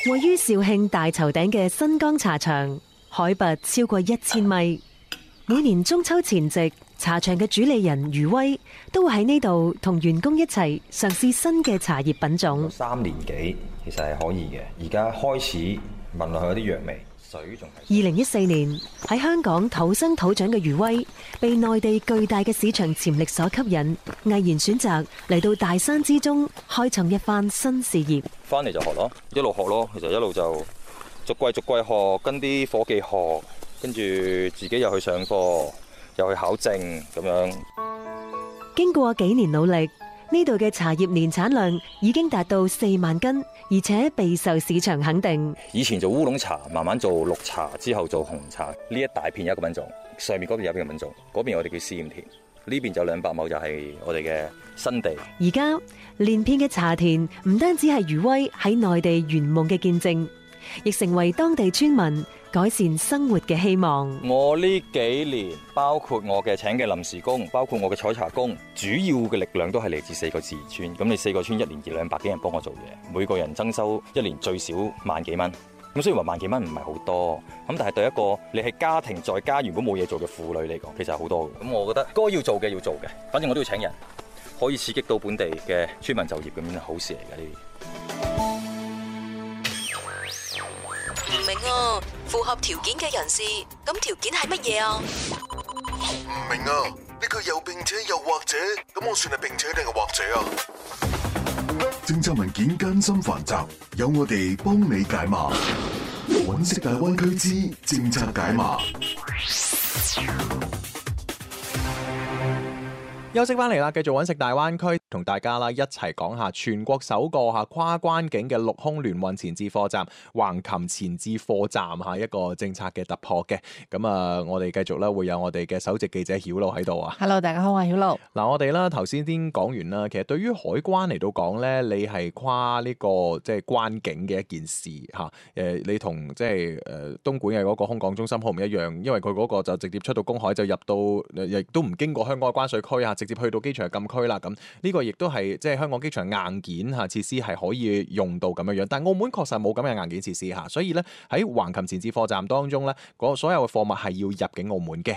位於肇慶大頭頂嘅新江茶場，海拔超過1000米。每年中秋前夕，茶場嘅主理人余威都會喺呢度同員工一齊嘗試新嘅茶葉品種。 3年幾其實係可以嘅，而家開始聞落去有啲藥味，水仲係。 2014年喺香港土生土長嘅余威，被內地巨大嘅市場潛力所吸引，毅然選擇嚟到大山之中開創一番新事業。 翻嚟就學咯，一路學咯，其實一路就逐季學，跟啲夥計學，跟住自己又去上課，又去考證咁樣。 經過幾年努力，呢度嘅茶葉年產量已經達到4萬斤，而且備受市場肯定。 以前做烏龍茶，慢慢做綠茶，之後做紅茶。呢一大片有一個品種，上面嗰邊有一個品種，嗰邊我哋叫試驗田，呢邊就200畝就係我哋嘅新地。 而家連片嘅茶田唔單止係余威喺內地圓夢嘅見證，亦成為當地村民改善生活嘅希望。 我呢幾年，包括我嘅請嘅臨時工，包括我嘅採茶工，主要嘅力量都係嚟自4個自然村。咁你4個村1年200幾人幫我做嘢，每個人增收1年最少萬幾蚊。咁雖然話萬幾蚊唔係好多，咁但係對一個你係家庭在家原本冇嘢做嘅婦女嚟講，其實係好多嘅。咁我覺得該要做嘅要做嘅，反正我都要請人，可以刺激到本地嘅村民就業，咁樣好事嚟嘅呢啲。 唔明啊，符合條件嘅人士，咁條件係乜嘢啊？ 唔明啊，呢個又並且又或者，咁我算係並且定係或者啊？政策文件艱辛繁雜，有我哋幫你解碼。揾食大灣區之政策解碼。 休息翻嚟啦，繼續揾食大灣區，同大家啦一齊講下全國首個跨關境嘅陸空聯運前置貨站橫琴前置貨站一個政策嘅突破嘅。咁啊，我哋繼續咧會有我哋嘅首席記者曉露喺度啊。 Hello， 大家好，我係曉露。 嗱，我哋啦頭先先講完啦，其實對於海關嚟到講咧，你係跨呢個即係關境嘅一件事嚇。你同即係東莞嘅嗰個空港中心好唔一樣，因為佢嗰個就直接出到公海就入到，亦都唔經過香港嘅關稅區啊。直接去到機場禁區啦，咁呢個亦都係即係香港機場硬件設施係可以用到咁樣樣，但係澳門確實冇咁嘅硬件設施，所以咧喺橫琴前置貨站當中咧，所有嘅貨物係要入境澳門嘅。